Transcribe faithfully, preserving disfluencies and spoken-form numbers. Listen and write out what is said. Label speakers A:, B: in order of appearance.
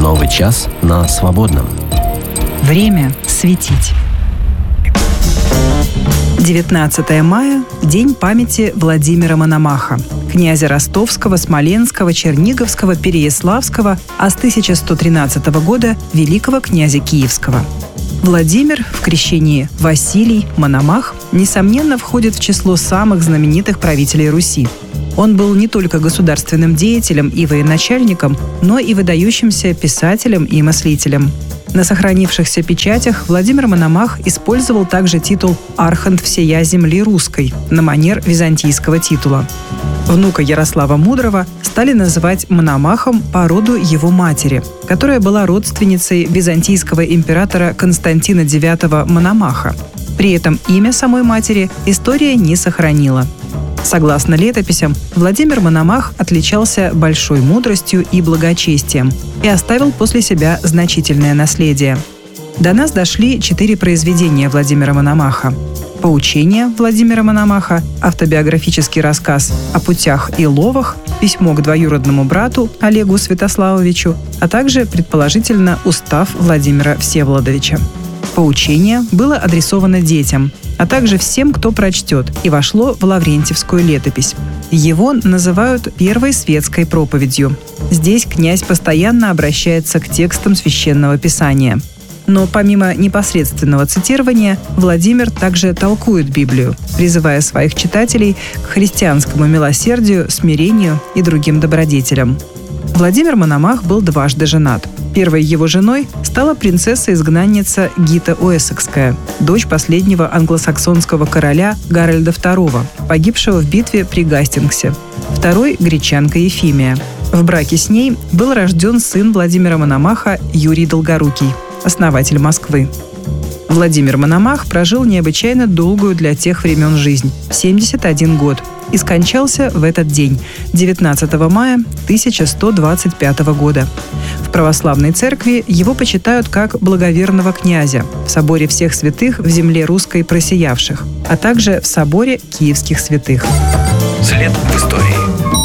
A: Новый час на Свободном.
B: Время светить. девятнадцатое мая – День памяти Владимира Мономаха, князя Ростовского, Смоленского, Черниговского, Переяславского, а с тысяча сто тринадцатого года – великого князя Киевского. Владимир, в крещении Василий, Мономах, несомненно, входит в число самых знаменитых правителей Руси. Он был не только государственным деятелем и военачальником, но и выдающимся писателем и мыслителем. На сохранившихся печатях Владимир Мономах использовал также титул «Архонт всея земли русской» на манер византийского титула. Внука Ярослава Мудрого стали называть Мономахом по роду его матери, которая была родственницей византийского императора Константина девятого Мономаха. При этом имя самой матери история не сохранила. Согласно летописям, Владимир Мономах отличался большой мудростью и благочестием и оставил после себя значительное наследие. До нас дошли четыре произведения Владимира Мономаха: «Поучение» Владимира Мономаха, автобиографический рассказ о путях и ловах, письмо к двоюродному брату Олегу Святославовичу, а также, предположительно, устав Владимира Всеволодовича. «Поучение» было адресовано детям, а также всем, кто прочтет, и вошло в Лаврентьевскую летопись. Его называют первой светской проповедью. Здесь князь постоянно обращается к текстам Священного Писания. Но помимо непосредственного цитирования, Владимир также толкует Библию, призывая своих читателей к христианскому милосердию, смирению и другим добродетелям. Владимир Мономах был дважды женат. Первой его женой стала принцесса-изгнанница Гита Уэссекская, дочь последнего англосаксонского короля Гарольда второго, погибшего в битве при Гастингсе. Второй – гречанка Ефимия. В браке с ней был рожден сын Владимира Мономаха Юрий Долгорукий, основатель Москвы. Владимир Мономах прожил необычайно долгую для тех времен жизнь – семьдесят один год, и скончался в этот день, девятнадцатого мая тысяча сто двадцать пятого года. В православной церкви его почитают как благоверного князя в соборе всех святых в земле русской просиявших, а также в соборе киевских святых.
A: След в истории.